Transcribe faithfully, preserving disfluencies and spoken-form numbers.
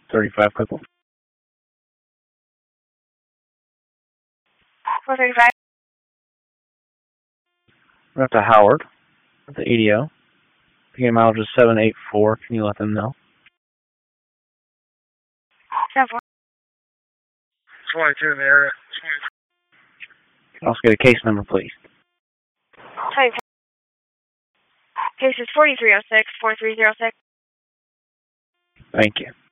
thirty-five Clipple. four thirty-five. We're up to Howard at the A D O. Picking mileage is seven eight four. Can you let them know? seven four. twenty-two in the area. Can also get a case number, please. twenty-four. Case is forty-three oh six, four three oh six. Thank you.